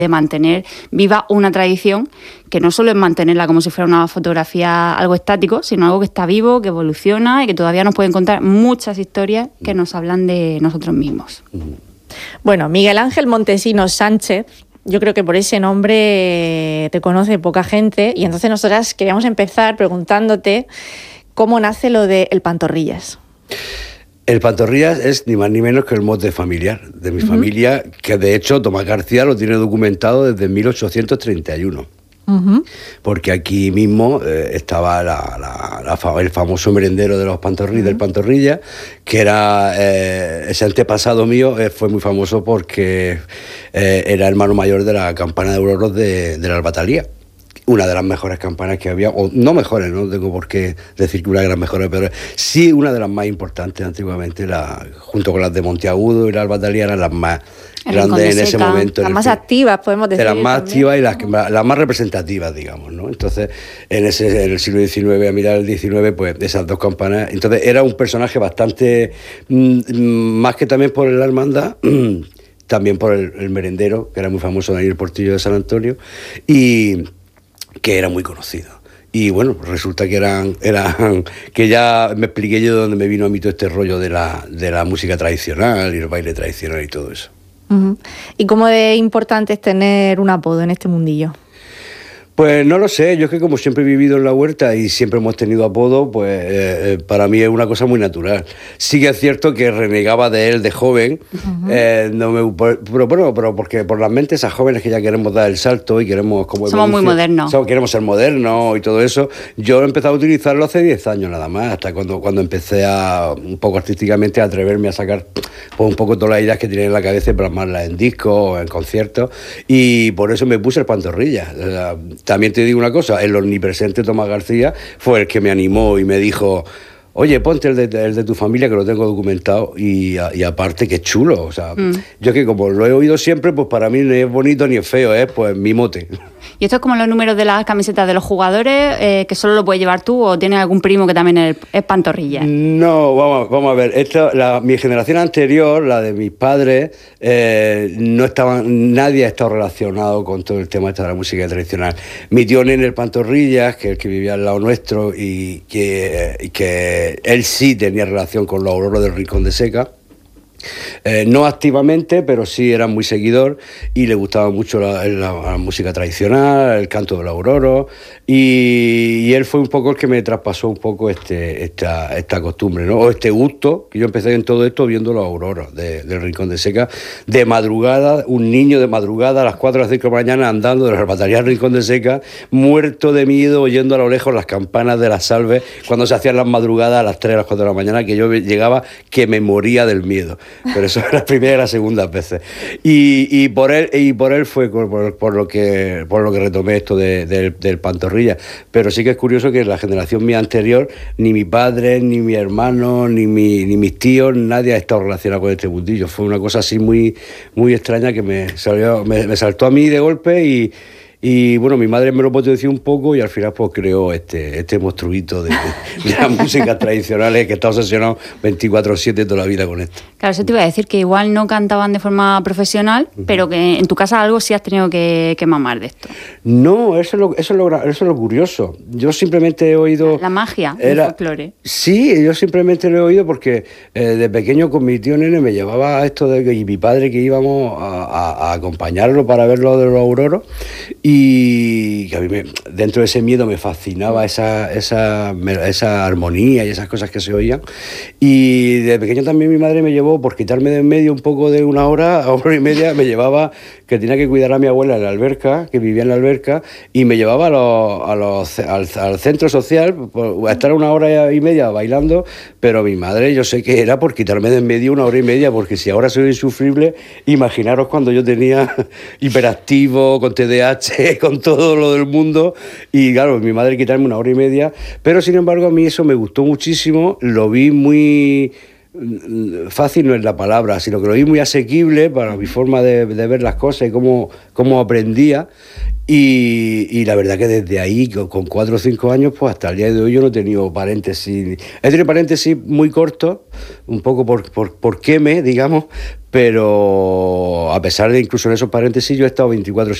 mantener viva una tradición que no solo es mantenerla como si fuera una fotografía, algo estático, sino algo que está vivo, que evoluciona y que todavía nos pueden contar muchas historias que nos hablan de nosotros mismos. Bueno, Miguel Ángel Montesinos Sánchez, yo creo que por ese nombre te conoce poca gente, y entonces nosotras queríamos empezar preguntándote cómo nace lo de El Pantorrillas. El Pantorrillas es ni más ni menos que el mote familiar de mi familia, que de hecho Tomás García lo tiene documentado desde 1831. Porque aquí mismo estaba el famoso merendero de los del Pantorrilla, que era ese antepasado mío, fue muy famoso porque era hermano mayor de la campana de Auroros de la Albatalía. Una de las mejores campanas que había, o no mejores, no tengo por qué decir que una de las mejores, pero sí una de las más importantes antiguamente, junto con las de Monteagudo y la Albatalía, eran las más grandes en ese momento. Las más activas, podemos decir. De las más activas y las más representativas, digamos, ¿no? Entonces, en el siglo XIX, a mirar el XIX, pues esas dos campanas. Entonces, era un personaje bastante, más que también por la hermandad, también por el merendero, que era muy famoso, Daniel Portillo de San Antonio, y que era muy conocido. Y bueno, resulta que eran que ya me expliqué yo de dónde me vino a mí todo este rollo de la música tradicional y el baile tradicional y todo eso. ¿Y cómo de importante es tener un apodo en este mundillo? Pues no lo sé, yo es que como siempre he vivido en la huerta y siempre hemos tenido apodo, pues para mí es una cosa muy natural. Sí que es cierto que renegaba de él de joven, pero porque por las mentes esas jóvenes que ya queremos dar el salto y queremos... Somos muy modernos. Queremos ser modernos y todo eso. Yo he empezado a utilizarlo hace 10 años nada más, hasta cuando empecé un poco artísticamente a atreverme a sacar pues, un poco todas las ideas que tenía en la cabeza y plasmarlas en discos o en conciertos, y por eso me puse el Pantorrillas. También te digo una cosa, el omnipresente Tomás García fue el que me animó y me dijo: oye, ponte el de tu familia, que lo tengo documentado, y aparte que es chulo. O sea, yo que como lo he oído siempre, pues para mí ni es bonito ni es feo, es pues mi mote. ¿Y esto es como los números de las camisetas de los jugadores, que solo lo puedes llevar tú, o tienes algún primo que también es Pantorrilla? No, vamos a ver. Mi generación anterior, la de mis padres, nadie ha estado relacionado con todo el tema de la música tradicional. Mi tío Nene el Pantorrillas, que es el que vivía al lado nuestro, y que él sí tenía relación con los Auroros del Rincón de Seca. No activamente, pero sí era muy seguidor y le gustaba mucho la música tradicional, el canto del auroro, y él fue un poco el que me traspasó un poco esta costumbre, ¿no? O este gusto, que yo empecé en todo esto viendo los auroros del Rincón de Seca, de madrugada, un niño de madrugada a las 4 o las 5 de la mañana andando de la Albatalía al Rincón de Seca, muerto de miedo, oyendo a lo lejos las campanas de las salves cuando se hacían las madrugadas a las 3 o las 4 de la mañana, que yo llegaba que me moría del miedo. Pero eso era las primeras y las segundas veces. Y por él fue por lo que retomé esto del Pantorrilla. Pero sí que es curioso que la generación mía anterior, ni mi padre, ni mi hermano, ni mis tíos, nadie ha estado relacionado con este mundillo. Fue una cosa así muy, muy extraña que me saltó a mí de golpe, y bueno, mi madre me lo potenció un poco y al final pues creó este monstruito de las músicas tradicionales, que está obsesionado 24/7 toda la vida con esto. Claro, eso te iba a decir, que igual no cantaban de forma profesional, pero que en tu casa algo sí has tenido que mamar de esto. No, eso es lo curioso. Yo simplemente he oído... La magia del folclore. Sí, yo simplemente lo he oído porque de pequeño con mi tío Nene me llevaba a esto y mi padre, que íbamos a acompañarlo para ver lo de los auroros, y que a mí dentro de ese miedo me fascinaba esa armonía y esas cosas que se oían. Y de pequeño también mi madre me llevó, por quitarme de en medio un poco de una hora a hora y media, me llevaba, que tenía que cuidar a mi abuela en la alberca, que vivía en la alberca, y me llevaba al centro social a estar una hora y media bailando. Pero mi madre, yo sé que era por quitarme de en medio una hora y media, porque si ahora soy insufrible, imaginaros cuando yo tenía hiperactivo, con TDAH, con todo lo del mundo, y claro, mi madre quitarme una hora y media. Pero sin embargo a mí eso me gustó muchísimo, lo vi muy... fácil no es la palabra, sino que lo vi muy asequible para mi forma de ver las cosas y cómo aprendía. Y la verdad que desde ahí, con 4 o 5 años, pues hasta el día de hoy yo no he tenido paréntesis. He tenido paréntesis muy cortos, un poco por queme, digamos, pero a pesar de incluso en esos paréntesis yo he estado 24